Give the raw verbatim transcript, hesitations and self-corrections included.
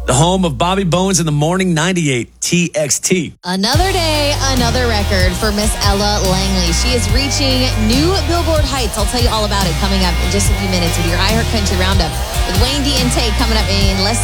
the home of Bobby Bones in the Morning, ninety-eight T X T. Another day, another record for Miss Ella Langley. She is reaching new Billboard heights. I'll tell you all about it coming up in just a few minutes with your iHeart Country Roundup with Wayne D and Tay coming up in less than